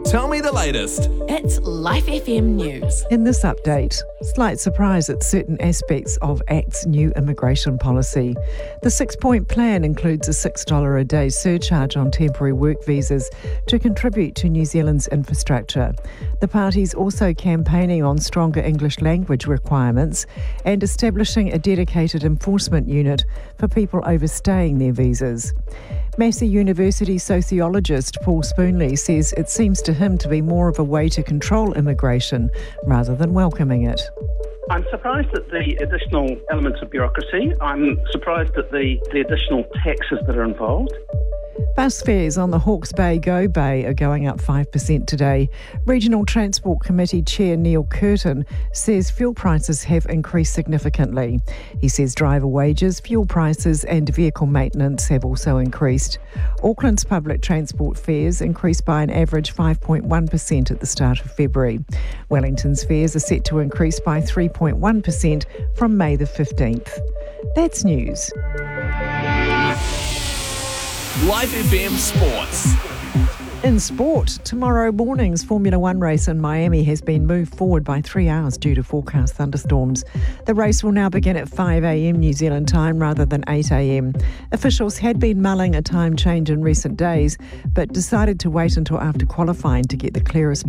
Tell me the latest. It's Life FM News. In this update, slight surprise at certain aspects of ACT's new immigration policy. The 6-point plan includes a $6 a day surcharge on temporary work visas to contribute to New Zealand's infrastructure. The party's also campaigning on stronger English language requirements and establishing a dedicated enforcement unit for people overstaying their visas. Massey University sociologist Paul Spoonley says it seems to him to be more of a way to control immigration rather than welcoming it. I'm surprised at the additional elements of bureaucracy. I'm surprised at the additional taxes that are involved. Bus fares on the Hawke's Bay Go Bay are going up 5% today. Regional Transport Committee Chair Neil Curtin says fuel prices have increased significantly. He says driver wages, fuel prices and vehicle maintenance have also increased. Auckland's public transport fares increased by an average 5.1% at the start of February. Wellington's fares are set to increase by 3.1% from May the 15th. That's news. Life FM Sports. In sport, tomorrow morning's Formula One race in Miami has been moved forward by 3 hours due to forecast thunderstorms. The race will now begin at 5 a.m. New Zealand time rather than 8 a.m. Officials had been mulling a time change in recent days, but decided to wait until after qualifying to get the clearest